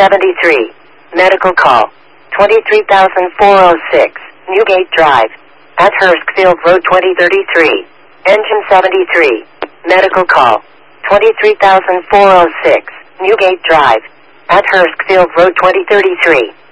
73. Medical call. 23,406. Newgate Drive. At Hurstfield Road 2033. Engine 73. Medical call. 23,406. Newgate Drive. At Hurstfield Road 2033.